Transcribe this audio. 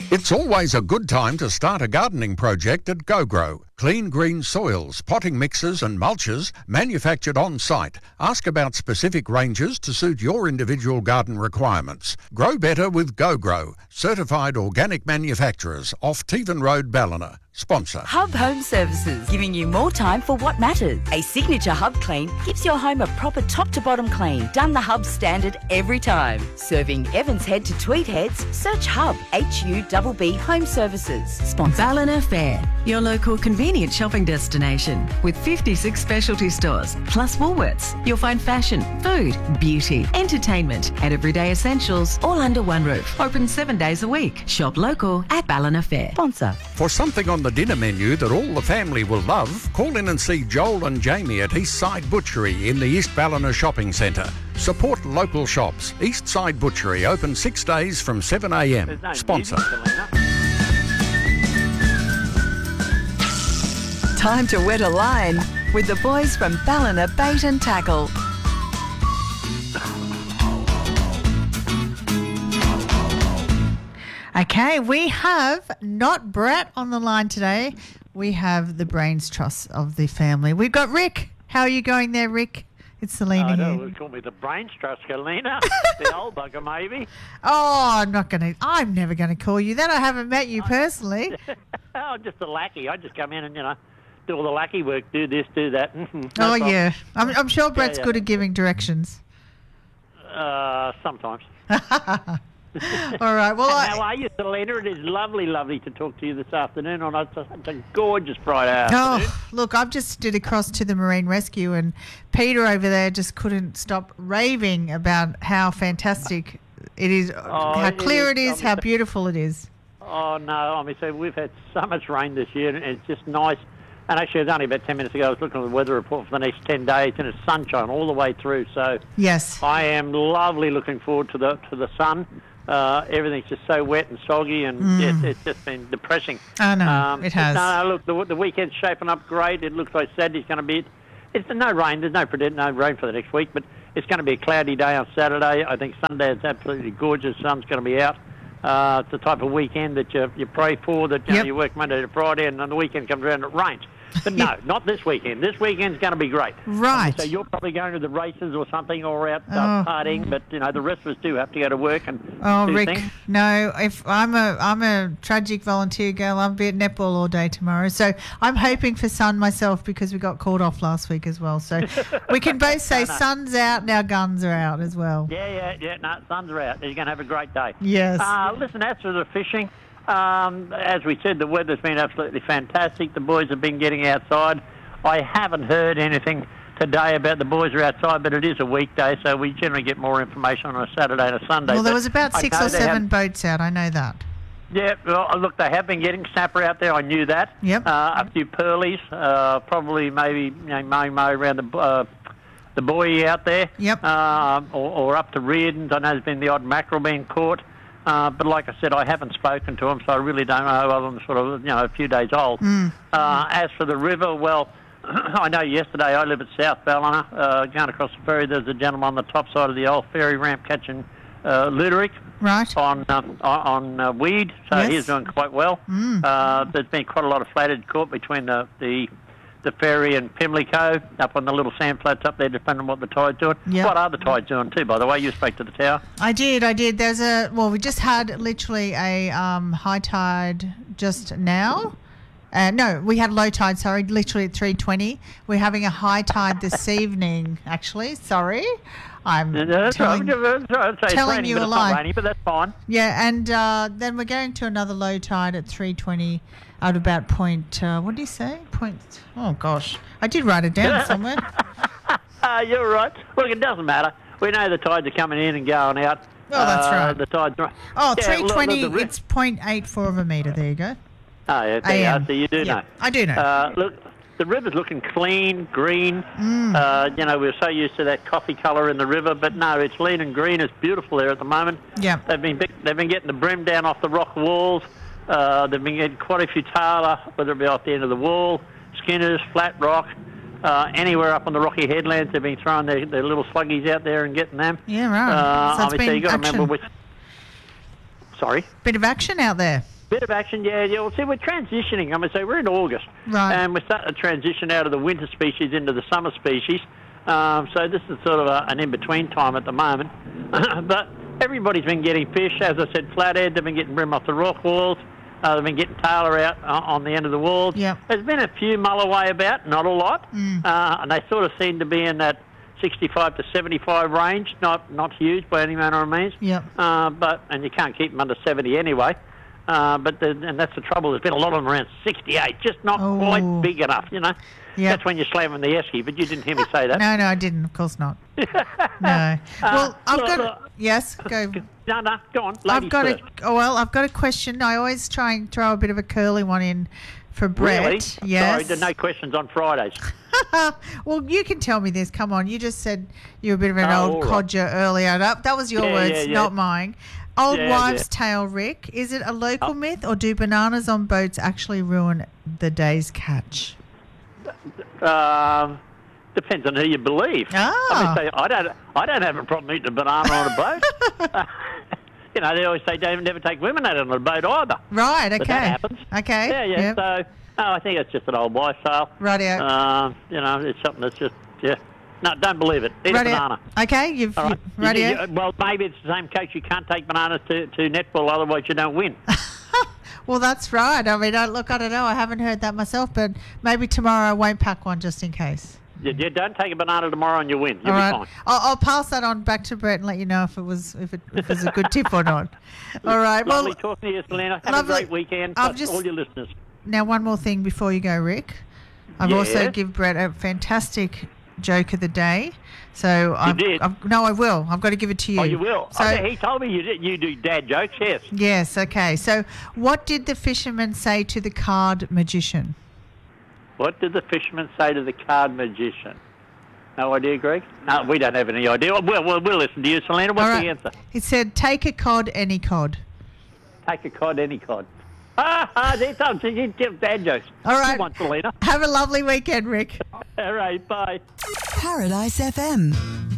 It's always a good time to start a gardening project at GoGrow. Clean green soils, potting mixes and mulches manufactured on site. Ask about specific ranges to suit your individual garden requirements. Grow better with GoGrow. Certified organic manufacturers off Tevan Road, Ballina. Sponsor. Hub Home Services, giving you more time for what matters. A signature Hub clean gives your home a proper top to bottom clean, done the Hub standard every time. Serving Evans Head to Tweed Heads, search Hub, HUBB Home Services. Sponsor. Ballina Fair, your local convenient shopping destination with 56 specialty stores, plus Woolworths. You'll find fashion, food, beauty, entertainment and everyday essentials all under one roof. Open 7 days a week. Shop local at Ballina Fair. Sponsor. For something on the dinner menu that all the family will love, call in and see Joel and Jamie at Eastside Butchery in the East Ballina Shopping Centre. Support local shops. Eastside Butchery open 6 days from 7 a.m. Sponsor. Time to wet a line with the boys from Ballina Bait and Tackle. Okay, we have not Brett on the line today. We have the brains trust of the family. We've got Rick. How are you going there, Rick? It's Selena here. No, call me the brains trust, Galena. The old bugger, maybe. Oh, I'm never going to call you that. I haven't met you personally. I'm just a lackey. I just come in and, do all the lackey work, do this, do that. No yeah. I'm sure Brett's good at giving directions. Sometimes. All right. Well, how are you, Selena? It is lovely to talk to you this afternoon on such a gorgeous Friday afternoon. Oh, look, I've just stood across to the Marine Rescue and Peter over there just couldn't stop raving about how fantastic it is, how clear it is, how beautiful it is. Oh, no. So we've had so much rain this year and it's just nice. And actually, it was only about 10 minutes ago, I was looking at the weather report for the next 10 days, and it's sunshine all the way through. So yes, I am lovely looking forward to the sun. Everything's just so wet and soggy, and it's just been depressing. I know, it has. No, look, the weekend's shaping up great. It looks like Saturday's going to be... It's no rain. There's no rain for the next week, but it's going to be a cloudy day on Saturday. I think Sunday is absolutely gorgeous. The sun's going to be out. It's the type of weekend that you pray for, that you work Monday to Friday, and then the weekend comes around and it rains. But no, not this weekend. This weekend's going to be great. Right. So you're probably going to the races or something, or out partying. But the rest of us do have to go to work and do Rick, things. no. If I'm a tragic volunteer girl, I'll be at netball all day tomorrow. So I'm hoping for sun myself because we got called off last week as well. So we can both say sun's out and our guns are out as well. Yeah. No, sun's are out. You're going to have a great day. Yes. Listen, as for the fishing. As we said, the weather's been absolutely fantastic. The boys have been getting outside. I haven't heard anything today about the boys are outside, but it is a weekday, so we generally get more information on a Saturday and a Sunday. Well, there was about 6 or 7 boats out. I know that. Yeah, well, look, they have been getting snapper out there. I knew that. Yep. A few pearlies, probably maybe mo around the buoy out there. Yep. Or up to Reardon's. I know there's been the odd mackerel being caught. But like I said, I haven't spoken to them, so I really don't know other than sort of, a few days old. As for the river, well, I know yesterday I live at South Ballina. Going across the ferry, there's a gentleman on the top side of the old ferry ramp catching luderick on weed, so he's doing quite well. There's been quite a lot of flathead caught between the ferry and Pimlico, up on the little sand flats up there, depending on what the tide's doing. Yep. What are the tides doing too, by the way? You spoke to the tower. I did. We just had literally a high tide just now. No, we had low tide, literally at 3:20. We're having a high tide this evening, actually. Sorry. I'm telling you a lie. Not raining, but that's fine. Yeah, and then we're going to another low tide at 3:20 at about point, what did you say? Oh, gosh. I did write it down somewhere. You're right. Look, it doesn't matter. We know the tides are coming in and going out. Oh, that's right. The tides are... Oh, 3:20, it's 0.84 of a metre. There you go. Oh, yeah, there you are. So you do know. I do know. Look, the river's looking clean, green. We're so used to that coffee colour in the river, but no, it's lean and green. It's beautiful there at the moment. Yeah. They've been getting the brim down off the rock walls. They've been getting quite a few tailor, whether it be off the end of the wall, Skinners, Flat Rock, anywhere up on the rocky headlands. They've been throwing their little sluggies out there and getting them. Yeah, right. So it's obviously, been you've got to remember action. which... Sorry? Bit of action out there. Bit of action, yeah. Well, see, we're transitioning. So we're in August. Right. And we're starting to transition out of the winter species into the summer species. So this is sort of an in-between time at the moment. But everybody's been getting fish. As I said, flathead, they've been getting bream off the rock walls. They've been getting tailor out on the end of the walls. Yep. There's been a few mulloway about, not a lot. And they sort of seem to be in that 65 to 75 range, not huge by any manner of means. Yep. And you can't keep them under 70 anyway. And that's the trouble. There's been a lot of them around 68, just not quite big enough, you know. Yep. That's when you're slamming the esky, but you didn't hear me say that. No, I didn't. Of course not. No. Well, yes, go. No, go on. Ladies first. I've got a question. I always try and throw a bit of a curly one in for Brett. Really? Yes. Sorry, there's no questions on Fridays. Well, you can tell me this. Come on. You just said you're a bit of an old codger earlier. That was your words, not mine. Old wives' tale, Rick. Is it a local myth, or do bananas on boats actually ruin the day's catch? Depends on who you believe. I don't have a problem eating a banana on a boat. They always say don't never take women out on a boat either. Right, okay. But that happens. Okay. Yeah. Yep. So, I think it's just an old wives' tale. Rightio. It's something that's just, No, don't believe it. Eat a banana. Okay, All right. Well, maybe it's the same case. You can't take bananas to netball, otherwise you don't win. Well, that's right. I mean, I don't know. I haven't heard that myself, but maybe tomorrow I won't pack one just in case. Yeah, don't take a banana tomorrow and you win. You'll be fine. I'll pass that on back to Brett and let you know if it was a good tip or not. All right. Lovely talking to you, Selena. Have a great weekend. All your listeners. Now, one more thing before you go, Rick. I've also give Brett a fantastic joke of the day. So I will. I've got to give it to you. Oh, you will? So, he told me you do dad jokes, yes. Yes, okay. So what did the fisherman say to the card magician? What did the fisherman say to the card magician? No idea, Greg? No, we don't have any idea. We'll listen to you, Selena. What's the answer? He said, take a cod, any cod. Take a cod, any cod. That's dad jokes. All right. Good one, Selena. Have a lovely weekend, Rick. All right, bye. Paradise FM.